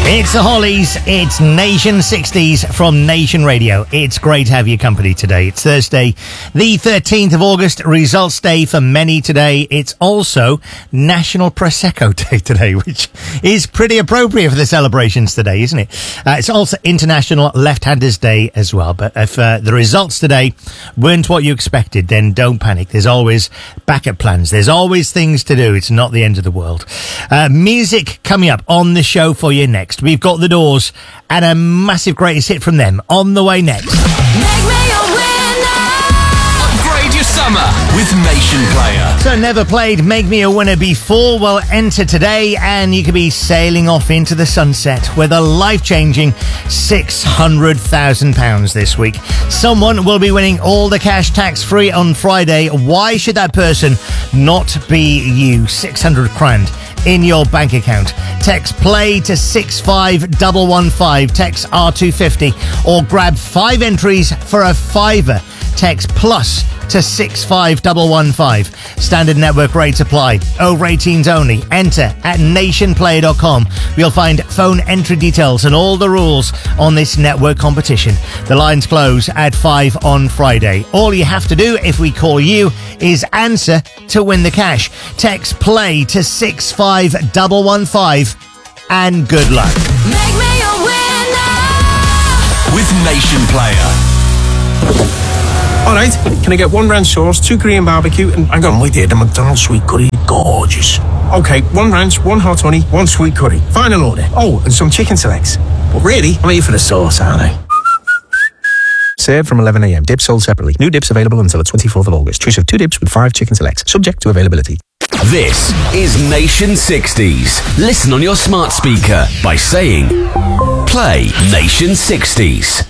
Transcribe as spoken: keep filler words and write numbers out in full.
It's the Hollies, it's Nation sixties from Nation Radio. It's great to have your company today. It's Thursday, the thirteenth of August, results day for many today. It's also National Prosecco Day today, which is pretty appropriate for the celebrations today, isn't it? Uh, it's also International Left-Handers Day as well. But if uh, the results today weren't what you expected, then don't panic. There's always backup plans. There's always things to do. It's not the end of the world. Uh, music coming up on the show for you next. We've got The Doors and a massive greatest hit from them on the way next. Make me a winner. Upgrade your summer with Nation Player. So never played Make Me a Winner before? Well, enter today and you could be sailing off into the sunset with a life-changing six hundred thousand pounds this week. Someone will be winning all the cash tax-free on Friday. Why should that person not be you? six hundred grand in your bank account. Text play to six five one one five, text R two fifty, or grab five entries for a fiver. Text plus to six five one one five. Standard network rates apply. Over eighteens only. Enter at nation player dot com. You'll find phone entry details and all the rules on this network competition. The lines close at five on Friday. All you have to do if we call you is answer to win the cash. Text play to six five one one five and good luck. Make me a winner. With Nation Player. Alright, can I get one ranch sauce, two Korean barbecue, and hang on, wait there, the McDonald's sweet curry, gorgeous. Okay, one ranch, one hot honey, one sweet curry. Final order. Oh, and some chicken selects. But really, I'm here for the sauce, aren't I? Served from eleven a.m. Dips sold separately. New dips available until the twenty-fourth of August. Choice of two dips with five chicken selects. Subject to availability. This is Nation sixties. Listen on your smart speaker by saying, play Nation sixties.